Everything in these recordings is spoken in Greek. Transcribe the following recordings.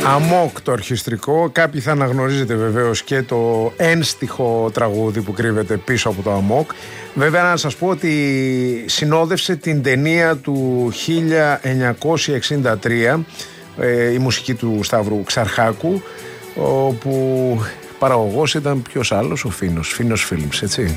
Αμόκ το ορχιστρικό. Κάποιοι θα αναγνωρίζετε βεβαίως και το ένστιχο τραγούδι που κρύβεται πίσω από το Αμόκ. Βέβαια να σας πω ότι συνόδευσε την ταινία του 1963, η μουσική του Σταύρου Ξαρχάκου, όπου παραγωγός ήταν ποιος άλλος, ο Φίνος Φίλμς, έτσι.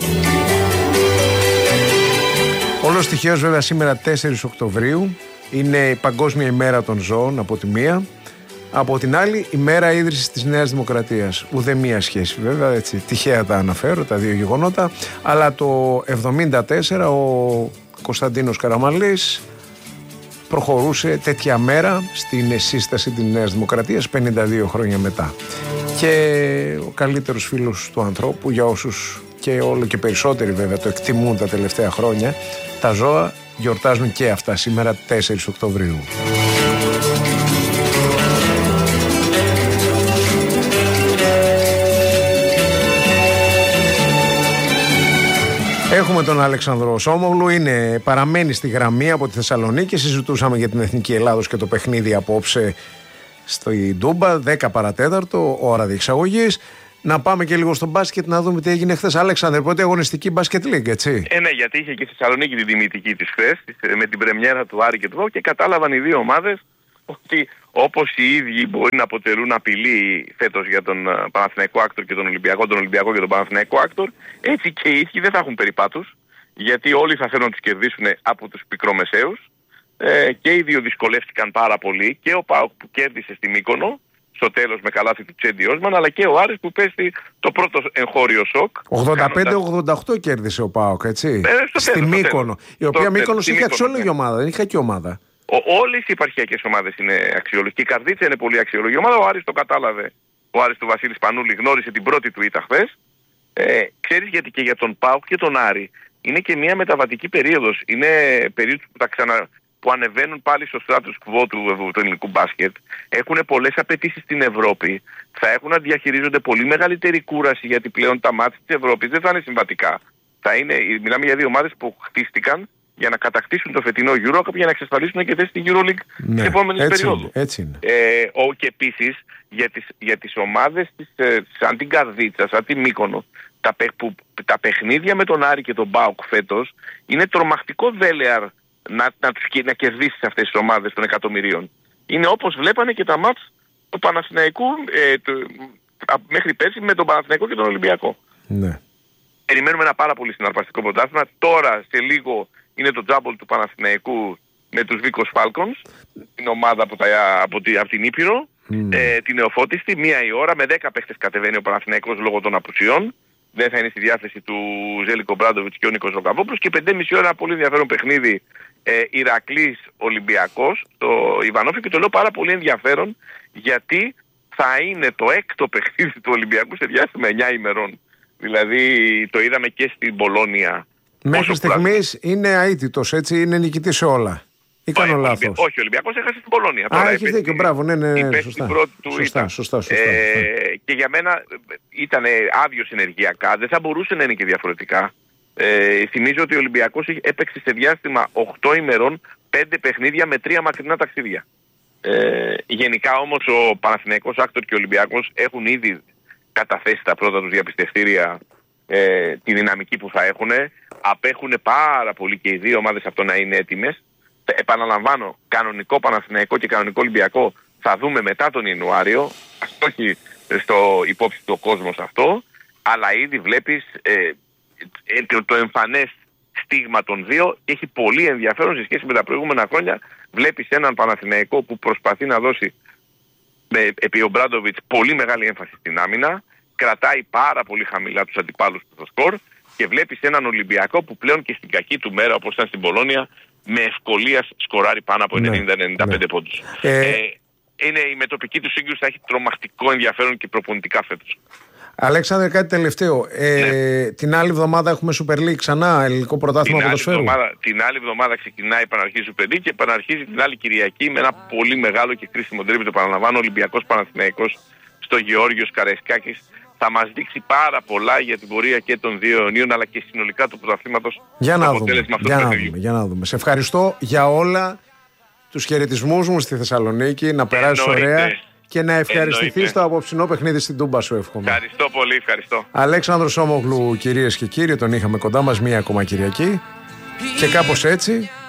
Όλος τυχαίως βέβαια σήμερα 4 Οκτωβρίου είναι η Παγκόσμια ημέρα των ζώων από τη μία. Από την άλλη, η μέρα ίδρυσης της Νέας Δημοκρατίας. Ουδέμια σχέση βέβαια, έτσι, τυχαία τα αναφέρω τα δύο γεγονότα. Αλλά το 1974 ο Κωνσταντίνος Καραμανλής προχωρούσε τέτοια μέρα στην σύσταση της Νέας Δημοκρατίας 52 χρόνια μετά. Και ο καλύτερος φίλος του ανθρώπου, για όσους και όλο και περισσότεροι βέβαια το εκτιμούν τα τελευταία χρόνια, τα ζώα γιορτάζουν και αυτά σήμερα 4 Οκτωβρίου. Έχουμε τον Αλεξανδρό Σόμογλου, παραμένει στη γραμμή από τη Θεσσαλονίκη. Συζητούσαμε για την Εθνική Ελλάδος και το παιχνίδι απόψε στη Ντούμπα, 10 παρατέταρτο, ώρα διεξαγωγής. Να πάμε και λίγο στο μπάσκετ να δούμε τι έγινε χθες. Αλέξανδρε, πρώτη αγωνιστική μπάσκετ λίγκ, έτσι. Ναι, γιατί είχε και στη Θεσσαλονίκη την τιμητική της χθες, με την πρεμιέρα του Άρη και του ΒΟ, και κατάλαβαν οι δύο ομάδες ότι όπως οι ίδιοι μπορεί να αποτελούν απειλή φέτος για τον Παναθηναϊκό Άκτορ και τον Ολυμπιακό και τον Παναθηναϊκό Άκτορ, έτσι και οι ίδιοι δεν θα έχουν περιπάτους, γιατί όλοι θα θέλουν να τους κερδίσουν από τους μικρομεσαίους, και οι δύο δυσκολεύτηκαν πάρα πολύ, και ο ΠΑΟΚ που κέρδισε στη Μύκονο στο τέλος με καλάθι του Τσέντι Όσμαν, αλλά και ο Άρης που πέστη το πρώτο εγχώριο σοκ. 85-88 κέρδισε ο ΠΑΟΚ, έτσι. Στη Μύκονο. Η οποία Μύκονος είχε αξιόλογη ομάδα, δεν είχε κακή ομάδα. Όλες οι επαρχιακές ομάδες είναι αξιόλογες. Και η Καρδίτσα είναι πολύ αξιόλογη ομάδα. Ο Άρης το κατάλαβε. Ο Άρης του Βασίλη Σπανούλη γνώρισε την πρώτη του ήττα χθες. Ξέρεις γιατί και για τον ΠΑΟΚ και τον Άρη είναι και μια μεταβατική περίοδος. Είναι περίοδος που ανεβαίνουν πάλι στο status quo του ελληνικού μπάσκετ. Έχουν πολλές απαιτήσεις στην Ευρώπη. Θα έχουν να διαχειρίζονται πολύ μεγαλύτερη κούραση, γιατί πλέον τα μάτς της Ευρώπης δεν θα είναι συμβατικά. Μιλάμε για δύο ομάδες που χτίστηκαν για να κατακτήσουν το φετινό EuroCup, για να εξασφαλίσουν και θέση στη EuroLeague της επόμενης περίοδου. Έτσι είναι. Και επίσης για τις ομάδες σαν την Καρδίτσα, σαν τη Μύκονο, τα παιχνίδια με τον Άρη και τον ΠΑΟΚ φέτος είναι τρομακτικό δέλεαρ να κερδίσεις αυτές τις ομάδες των εκατομμυρίων. Είναι όπως βλέπανε και τα μάτς του Παναθηναϊκού μέχρι πέρσι με τον Παναθηναϊκό και τον Ολυμπιακό. Ναι. Περιμένουμε ένα πάρα πολύ συναρπαστικό πρωτάθλημα. Τώρα σε λίγο είναι το τζάμπολ του Παναθηναϊκού με τους Βίκος Φάλκονς, την ομάδα από την Ήπειρο, την νεοφώτιστη, 1 η ώρα, με 10 παίχτες κατεβαίνει ο Παναθηναϊκός λόγω των απουσιών. Δεν θα είναι στη διάθεση του Ζέλικο Μπράντοβιτς και ο Νίκος Ροκαβόπουλος. Και 5,5 ώρα ένα πολύ ενδιαφέρον παιχνίδι, Ηρακλής Ολυμπιακός, το Ιβανόφι, και το λέω πάρα πολύ ενδιαφέρον γιατί θα είναι το 6ο παιχνίδι του Ολυμπιακού σε διάστημα 9 ημερών. Δηλαδή το είδαμε και στην Πολώνια. Μέχρι στιγμής είναι αίτητος, έτσι, είναι νικητής σε όλα. Ή κάνω λάθος? Όχι, ο Ολυμπιακός έχασε στην Πολώνια. Έχει δίκιο, μπράβο, ναι, σωστά. Και για μένα ήταν άδειος ενεργειακά, δεν θα μπορούσε να είναι και διαφορετικά. Θυμίζω ότι ο Ολυμπιακός έπαιξε σε διάστημα 8 ημερών 5 παιχνίδια με 3 μακρινά ταξίδια. Γενικά όμως ο Παναθηναϊκός Άκτορ και ο Ολυμπιακός έχουν ήδη καταθέσει τα πρώτα τους διαπιστευτήρια τη δυναμική που θα έχουν. Απέχουν πάρα πολύ και οι δύο ομάδες αυτό να είναι έτοιμες. Επαναλαμβάνω, κανονικό Παναθηναϊκό και κανονικό Ολυμπιακό θα δούμε μετά τον Ιανουάριο. Αυτό έχει στο υπόψη του ο κόσμος αυτό. Αλλά ήδη βλέπεις το εμφανές στίγμα των δύο και έχει πολύ ενδιαφέρον σε σχέση με τα προηγούμενα χρόνια. Βλέπεις έναν Παναθηναϊκό που προσπαθεί να δώσει επί ο Μπράντοβιτς πολύ μεγάλη έμφαση στην άμυνα. Κρατάει πάρα πολύ χαμηλά τους αντιπάλους του στο σκορ. Και βλέπεις έναν Ολυμπιακό που πλέον και στην κακή του μέρα, όπως ήταν στην Πολώνια, με ευκολία σκοράρει πάνω από 90-95 πόντους. Η μετοπική του σύγκρουση θα έχει τρομακτικό ενδιαφέρον και προπονητικά φέτος. Αλέξανδρε, κάτι τελευταίο. Την άλλη εβδομάδα έχουμε Super League ξανά, ελληνικό πρωτάθλημα ποδοσφαίρου. Την άλλη εβδομάδα ξεκινάει, επαναρχίζει Super League και επαναρχίζει την άλλη Κυριακή με ένα πολύ μεγάλο και κρίσιμο ντέρμπι. Το παραλαμβάνω, Ολυμπιακός Παναθηναϊκός στο Γεώργιος Καραϊσκάκης. Θα μας δείξει πάρα πολλά για την πορεία και των δύο αιωνίων, αλλά και συνολικά του πρωταθλήματος. Για να δούμε. Σε ευχαριστώ για όλα τους χαιρετισμούς μου στη Θεσσαλονίκη. Να περάσεις ωραία και να ευχαριστηθεί στο απόψινό παιχνίδι στην Τούμπα, σου εύχομαι. Ευχαριστώ πολύ, ευχαριστώ. Αλέξανδρος Σόμογλου, κυρίες και κύριοι, τον είχαμε κοντά μας μία ακόμα Κυριακή. Και κάπως έτσι